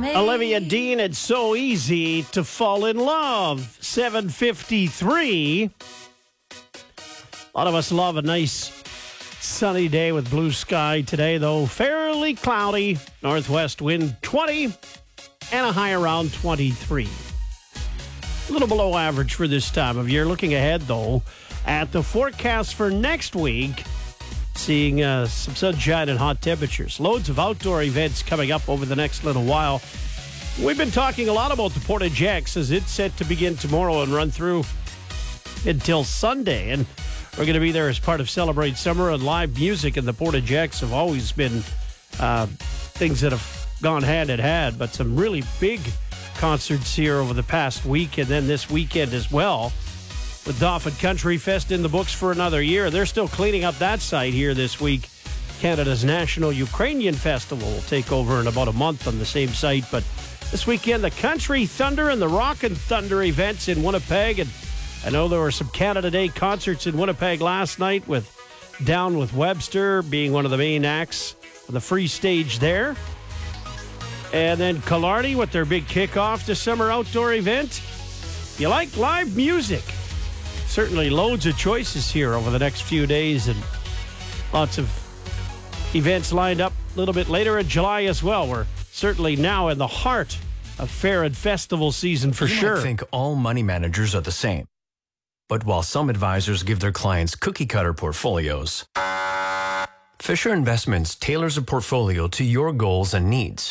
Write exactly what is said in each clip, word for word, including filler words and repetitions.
Olivia Dean, it's so easy to fall in love. seven fifty-three. A lot of us love a nice sunny day with blue sky today, though fairly cloudy. Northwest wind twenty and a high around twenty-three. A little below average for this time of year. Looking ahead, though, at the forecast for next week, seeing uh, some sunshine and hot temperatures. Loads of outdoor events coming up over the next little while. We've been talking a lot about the Portage X as it's set to begin tomorrow and run through until Sunday. And we're going to be there as part of Celebrate Summer, and live music and the Portage X have always been uh, things that have gone hand in hand, but some really big concerts here over the past week and then this weekend as well. With Dauphin Country Fest in the books for another year. They're still cleaning up that site here this week. Canada's National Ukrainian Festival will take over in about a month on the same site. But this weekend, the Country Thunder and the Rockin' Thunder events in Winnipeg. And I know there were some Canada Day concerts in Winnipeg last night, with Down with Webster being one of the main acts on the free stage there. And then Killarney with their big kickoff to summer outdoor event. You like live music? Certainly loads of choices here over the next few days, and lots of events lined up a little bit later in July as well. We're certainly now in the heart of fair and festival season for you sure. Might think all money managers are the same. But while some advisors give their clients cookie-cutter portfolios, Fisher Investments tailors a portfolio to your goals and needs.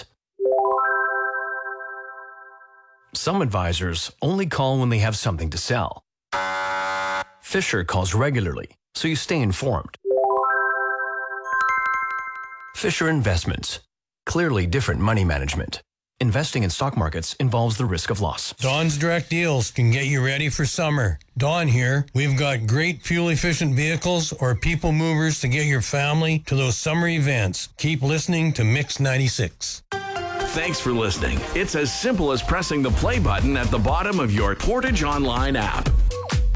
Some advisors only call when they have something to sell. Fisher calls regularly, so you stay informed. Fisher Investments. Clearly different money management. Investing in stock markets involves the risk of loss. Dawn's Direct Deals can get you ready for summer. Dawn here. We've got great fuel-efficient vehicles or people movers to get your family to those summer events. Keep listening to Mix ninety-six. Thanks for listening. It's as simple as pressing the play button at the bottom of your Portage Online app.